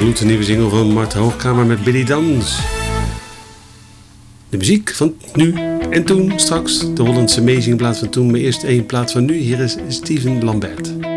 gloednieuwe single van Mart Hoogkamer met Billy Dans. De muziek van nu en toen, straks de Hollandse Amazing plaat van toen, maar eerst één plaat van nu. Hier is Steven Lambert.